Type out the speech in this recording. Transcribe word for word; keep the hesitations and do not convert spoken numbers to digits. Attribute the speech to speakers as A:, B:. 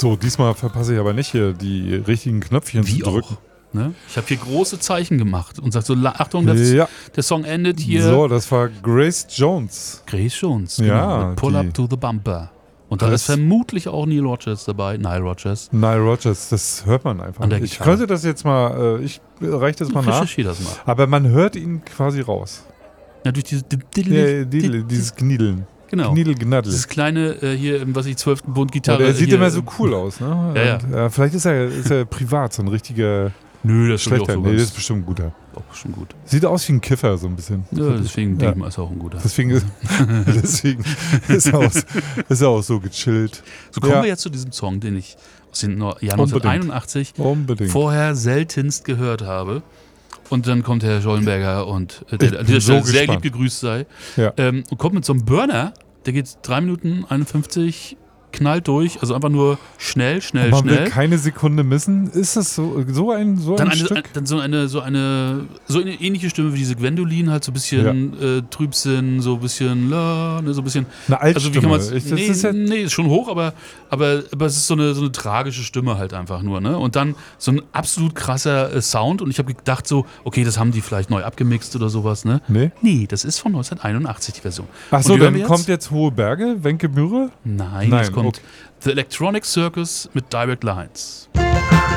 A: So, diesmal verpasse ich aber nicht hier die richtigen Knöpfchen
B: Wie
A: zu drücken.
B: auch, ne? Ich habe hier große Zeichen gemacht und sag so, Achtung, das,
A: Ja.
B: der Song endet hier.
A: So, das war Grace Jones.
B: Grace Jones,
A: Ja,
B: genau, mit Pull
A: die-
B: Up to the Bumper. Und da
A: Das-
B: ist vermutlich auch Neil Rogers dabei, Nile Rogers.
A: Nile Rodgers, das hört man einfach.
B: An der
A: Ich
B: Gitarre.
A: könnte das jetzt mal, äh, ich reiche das mal nach.
B: Recherchiere das mal.
A: Aber man hört ihn quasi raus.
B: Ja, durch diese,
A: Ja, die, dieses Kniedeln.
B: genau.
A: Kniedelgnaddel.
B: Dieses kleine, äh, hier, im, was ich, zwölften Bund
A: Und
B: Gitarre.
A: er sieht
B: hier,
A: immer so cool aus, ne?
B: Ja, ja.
A: Und, äh, vielleicht ist er, ist er privat so ein richtiger
B: Nö, das ist auch
A: schlechter.
B: so
A: Nee,
B: ganz-
A: das ist bestimmt ein guter.
B: auch schon gut.
A: Sieht aus wie ein Kiffer so ein bisschen.
B: Ja, deswegen
A: Ja.
B: denke ich mal, ist auch ein guter.
A: Deswegen ist, deswegen ist, er auch, ist er auch so gechillt.
B: So kommen
A: Ja.
B: wir jetzt zu diesem Song, den ich aus dem Jahr
A: Unbedingt.
B: neunzehnhunderteinundachtzig
A: Unbedingt.
B: vorher seltenst gehört habe. Und dann kommt Herr Schollenberger und äh,
A: Ich
B: der
A: bin
B: an dieser
A: so
B: Stelle sehr lieb
A: gespannt.
B: gegrüßt sei.
A: Ja.
B: Ähm, und kommt mit so einem Burner, der geht drei Minuten einundfünfzig, knallt durch, also einfach nur schnell, schnell,
A: Man
B: schnell.
A: will keine Sekunde missen. Ist das so, so ein, so
B: Dann,
A: ein
B: eine,
A: Stück?
B: dann so eine so eine so eine ähnliche Stimme wie diese Gwendolin, halt so ein bisschen äh, Trübsinn, so ein bisschen la, ne, so ein bisschen.
A: Eine
B: Also wie kann
A: Altstimme.
B: man
A: Ich- das
B: nee,
A: ist ja,
B: nee, ist schon hoch, aber, aber, aber es ist so eine, so eine tragische Stimme halt einfach nur, ne? Und dann so ein absolut krasser äh, Sound und ich habe gedacht so, okay, das haben die vielleicht neu abgemixt oder sowas, ne?
A: nee.
B: Nee, das ist von neunzehnhunderteinundachtzig die Version.
A: Ach
B: Und
A: so,
B: die hören
A: dann
B: wir
A: kommt
B: jetzt?
A: jetzt Hohe Berge, Wenke Mühre?
B: Nein,
A: Nein,
B: es kommt
A: okay.
B: The Electronic Circus mit Direct Lines.